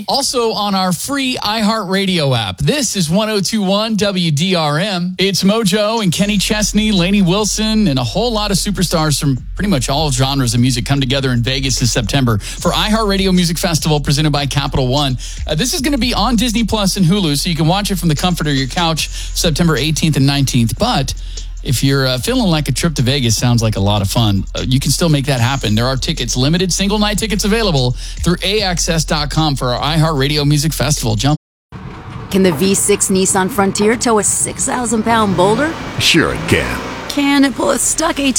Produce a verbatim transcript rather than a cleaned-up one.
Friday. Also on our free iHeartRadio app. This is one oh two point one W D R M. It's Mojo and Kenny Chesney, Lainey Wilson, and a whole lot of superstars from pretty much all genres of music come together in Vegas this September for iHeartRadio Music Festival presented by Capital One. Uh, this is going to be on Disney Plus and Hulu, so you can watch it from the comfort of your couch September eighteenth and nineteenth. But if you're uh, feeling like a trip to Vegas sounds like a lot of fun, uh, you can still make that happen. There are tickets, limited single night tickets available through A X S dot com for our iHeartRadio Music Festival. Jump. Can the V six Nissan Frontier tow a six thousand pound boulder? Sure it can. Can it pull a stuck A